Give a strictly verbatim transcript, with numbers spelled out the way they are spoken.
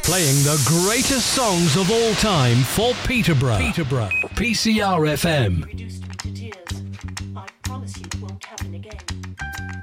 Playing the greatest songs of all time for Peterborough. Peterborough. P C R F M.